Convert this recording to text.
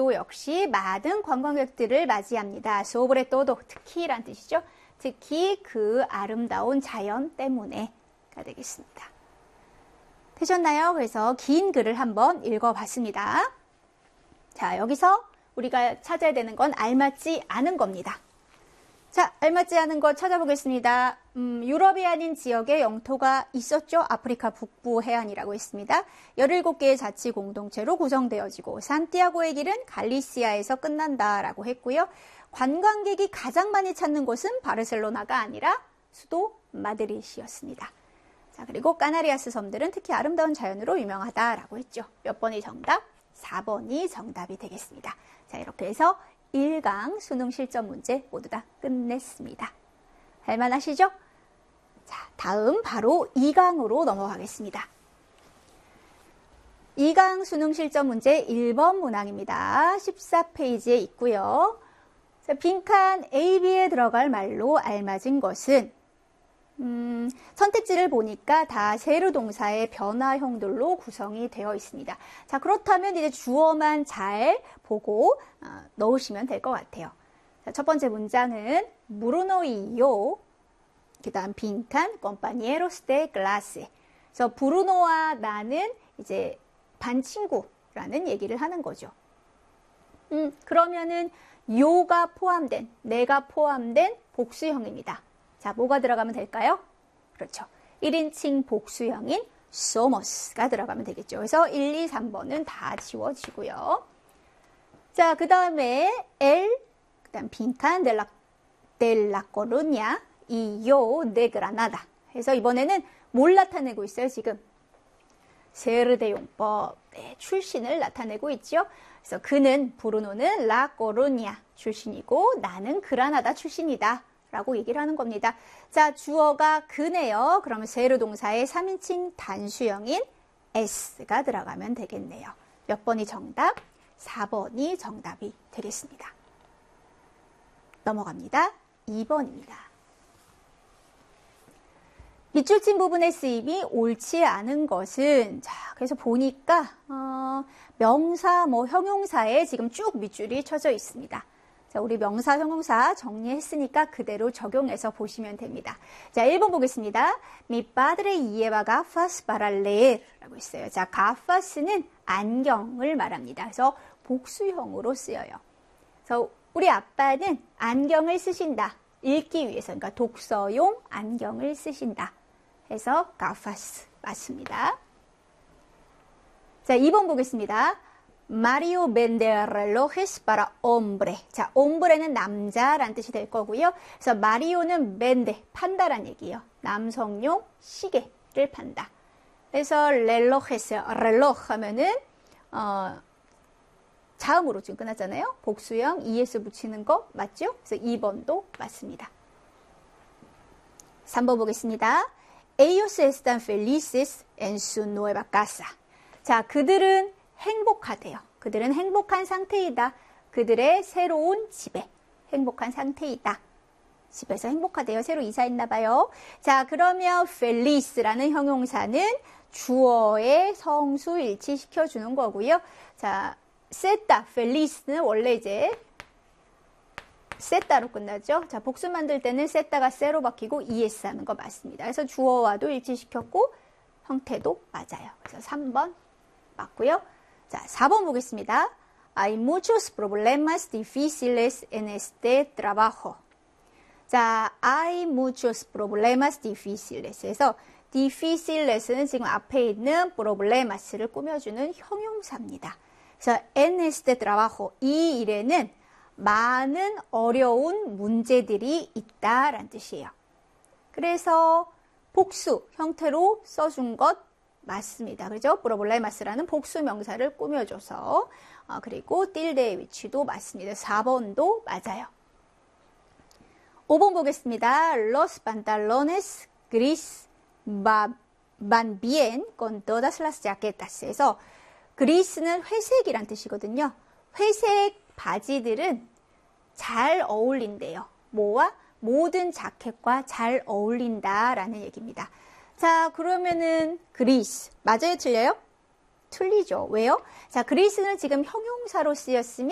그리스도 역시 많은 관광객들을 맞이합니다. sobre todo, 특히란 뜻이죠. 특히 그 아름다운 자연 때문에가 되겠습니다. 되셨나요? 그래서 긴 글을 한번 읽어봤습니다. 자, 여기서 우리가 찾아야 되는 건 알맞지 않은 겁니다. 자, 알맞지 않은 거 찾아보겠습니다. 유럽이 아닌 지역에 영토가 있었죠. 아프리카 북부 해안이라고 했습니다. 17개의 자치 공동체로 구성되어지고 산티아고의 길은 갈리시아에서 끝난다라고 했고요. 관광객이 가장 많이 찾는 곳은 바르셀로나가 아니라 수도 마드리드였습니다. 자, 그리고 까나리아스 섬들은 특히 아름다운 자연으로 유명하다라고 했죠. 몇 번이 정답? 4번이 정답이 되겠습니다. 자, 이렇게 해서 1강 수능 실전 문제 모두 다 끝냈습니다. 할만하시죠? 자, 다음 바로 2강으로 넘어가겠습니다. 2강 수능 실전 문제 1번 문항입니다. 14페이지에 있고요. 자, 빈칸 A, B에 들어갈 말로 알맞은 것은 선택지를 보니까 다 세로 동사의 변화형들로 구성이 되어 있습니다. 자, 그렇다면 이제 주어만 잘 보고 넣으시면 될 것 같아요. 자, 첫 번째 문장은 Bruno y yo, 그 다음 빈칸 compañeros de clase. 그래서 브루노와 나는 이제 반 친구라는 얘기를 하는 거죠. 그러면은 요가 포함된, 내가 포함된 복수형입니다. 자, 뭐가 들어가면 될까요? 그렇죠. 1인칭 복수형인 somos가 들어가면 되겠죠. 그래서 1, 2, 3번은 다 지워지고요. 자, 그 다음에 el, 그 다음 빈칸 de la Coruña y yo de Granada. 그래서 이번에는 뭘 나타내고 있어요, 지금? 세르데 용법, 네, 출신을 나타내고 있죠. 그래서 그는, 브루노는 라 코루냐 출신이고 나는 그라나다 출신이다 라고 얘기를 하는 겁니다. 자, 주어가 그네요. 그러면 세르 동사의 3인칭 단수형인 s가 들어가면 되겠네요. 몇 번이 정답? 4번이 정답이 되겠습니다. 넘어갑니다. 2번입니다. 밑줄 친 부분의 쓰임이 옳지 않은 것은, 자, 그래서 보니까 명사, 형용사에 지금 쭉 밑줄이 쳐져 있습니다. 자, 우리 명사, 형용사 정리했으니까 그대로 적용해서 보시면 됩니다. 자, 1번 보겠습니다. Mi padre lleva gafas para leer 라고 있어요. 자, gafas는 안경을 말합니다. 그래서 복수형으로 쓰여요. 그래서 우리 아빠는 안경을 쓰신다. 읽기 위해서, 그러니까 독서용 안경을 쓰신다. 해서 gafas 맞습니다. 자, 2번 보겠습니다. Mario vende relojes para hombre. 자, hombre는 남자란 뜻이 될 거고요. 그래서 마리오는 vende, 판다란 얘기예요. 남성용 시계를 판다. 그래서 relojes, reloj 하면은 자음으로 지금 끝났잖아요. 복수형 es 붙이는 거 맞죠? 그래서 2번도 맞습니다. 3번 보겠습니다. Ellos están felices en su nueva casa. 자, 그들은 행복하대요. 그들은 행복한 상태이다. 그들의 새로운 집에 행복한 상태이다. 집에서 행복하대요. 새로 이사했나 봐요. 자, 그러면 felice라는 형용사는 주어의 성수 일치시켜주는 거고요. 자, 세타, felice는 원래 이제 세타로 끝나죠. 자, 복수 만들 때는 세타가 세로 바뀌고 es 하는 거 맞습니다. 그래서 주어와도 일치시켰고 형태도 맞아요. 그래서 3번 맞고요. 자, 4번 보겠습니다. Hay muchos problemas difíciles en este trabajo. 자, hay muchos problemas difíciles. 그래서 difíciles는 지금 앞에 있는 problemas를 꾸며주는 형용사입니다. 그래서 en este trabajo, 이 일에는 많은 어려운 문제들이 있다라는 뜻이에요. 그래서 복수 형태로 써준 것 맞습니다. 그죠? problemas라는 복수 명사를 꾸며줘서 그리고 틸데의 위치도 맞습니다. 4번도 맞아요. 5번 보겠습니다. Los pantalones gris van bien con todas las jaquetas. 그래서 그리스는 회색이란 뜻이거든요. 회색 바지들은 잘 어울린대요. 뭐와? 모든 자켓과 잘 어울린다라는 얘기입니다. 자, 그러면은 그리스 맞아요? 틀려요? 틀리죠. 왜요? 자, 그리스는 지금 형용사로 쓰였으면